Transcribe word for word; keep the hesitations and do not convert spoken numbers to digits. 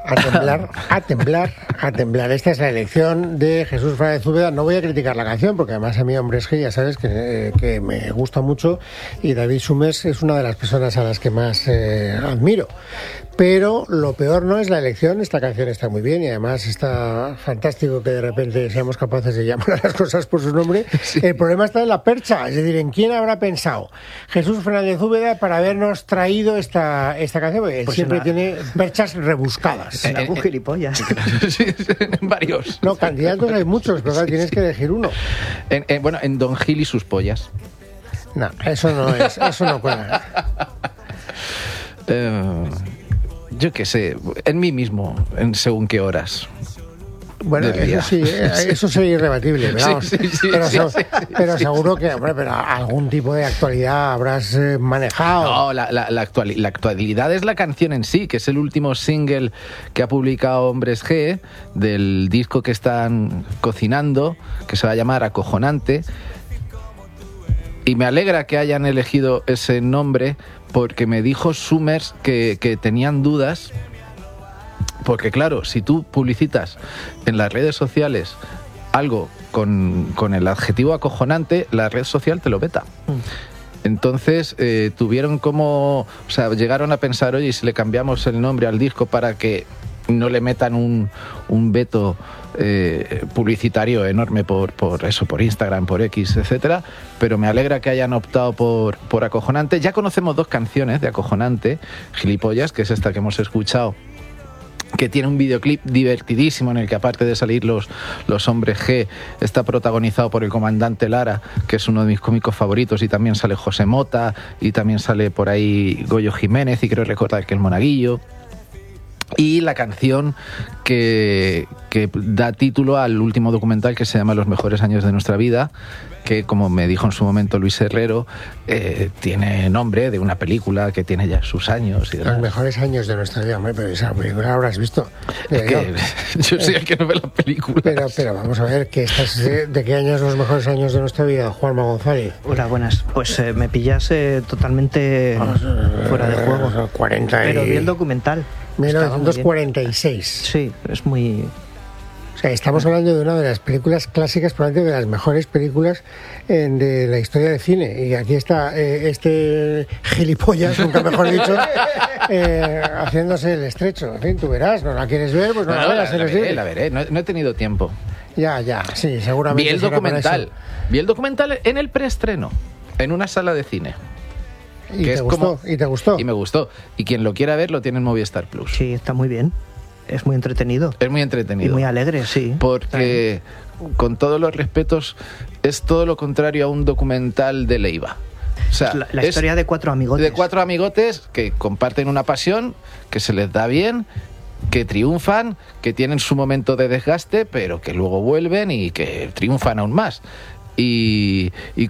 A temblar, a temblar, a temblar. Esta es la elección de Jesús Fernández Úbeda. No voy a criticar la canción, porque además a mí, Hombres G, ya sabes que, eh, que me gusta mucho, y David Summers es una de las personas a las que más eh, admiro. Pero lo peor no es la elección. Esta canción está muy bien y además está fantástico que de repente seamos capaces de llamar a las cosas por su nombre. Sí. El problema está en la percha, es decir, en quién habrá pensado Jesús Fernández Úbeda para habernos traído esta, esta canción, porque él pues siempre tiene perchas rebuscadas. En algún gilipollas. Sí, varios. No, candidatos hay muchos, pero claro, sí, tienes sí. que elegir uno. En, en, bueno, en Don Gil y sus pollas. No, eso no es, eso no cuela. Uh, yo qué sé, en mí mismo, en según qué horas. Bueno, eso sí, eso sería irrebatible, pero, vamos, sí, sí, sí, pero, sí, se, sí, pero sí, seguro sí. que, hombre, pero algún tipo de actualidad habrás eh, manejado. No, la, la, la, actual, la actualidad es la canción en sí, que es el último single que ha publicado Hombres G, del disco que están cocinando, que se va a llamar Acojonante. Y me alegra que hayan elegido ese nombre, porque me dijo Summers que, que tenían dudas. Porque claro, si tú publicitas en las redes sociales algo con, con el adjetivo acojonante, la red social te lo veta. Mm. Entonces eh, tuvieron como, o sea, llegaron a pensar, oye, si le cambiamos el nombre al disco para que no le metan un, un veto eh, publicitario enorme por, por eso, por Instagram, por X, etcétera. Pero me alegra que hayan optado por, por Acojonante. Ya conocemos dos canciones de Acojonante, Gilipollas, que es esta que hemos escuchado, que tiene un videoclip divertidísimo en el que, aparte de salir los, los Hombres G, está protagonizado por el comandante Lara, que es uno de mis cómicos favoritos, y también sale José Mota, y también sale por ahí Goyo Jiménez, y creo recordar que el Monaguillo. Y la canción que, que da título al último documental, que se llama Los mejores años de nuestra vida, que, como me dijo en su momento Luis Herrero, eh, tiene nombre de una película que tiene ya sus años. Y Los mejores años de nuestra vida, hombre, pero esa película la habrás visto. Es que, yo soy el que no ve la película. Pero, pero vamos a ver, ¿qué estás, ¿de qué años Los mejores años de nuestra vida, Juanma González? Hola, buenas. Pues eh, me pillas eh, totalmente vamos, fuera de juego. cuarenta y... Pero vi el documental. mil novecientos cuarenta y seis. Sí, es muy... O sea, estamos hablando de una de las películas clásicas, probablemente de las mejores películas eh, de la historia del cine. Y aquí está eh, este gilipollas, nunca mejor dicho, eh, haciéndose el estrecho. En fin, tú verás, ¿no la quieres ver? Pues no, no la verás. La, la veré, la veré. No, no he tenido tiempo. Ya, ya, sí, seguramente. Vi el documental. Vi el documental en el preestreno, en una sala de cine. ¿Y te gustó? ¿Y te gustó? Y me gustó. Y quien lo quiera ver lo tiene en Movistar Plus. Sí, está muy bien. Es muy entretenido. Es muy entretenido. Y muy alegre, sí. Porque, con todos los respetos, es todo lo contrario a un documental de Leiva. O sea, la, la historia de cuatro amigotes. De cuatro amigotes que comparten una pasión, que se les da bien, que triunfan, que tienen su momento de desgaste, pero que luego vuelven y que triunfan aún más. Y, y